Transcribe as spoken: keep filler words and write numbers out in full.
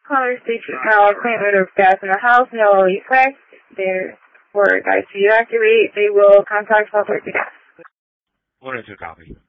Caller station now claim odor of gas in the house, no effect. Therefore, guys to evacuate, they will contact public gas. One or two copy.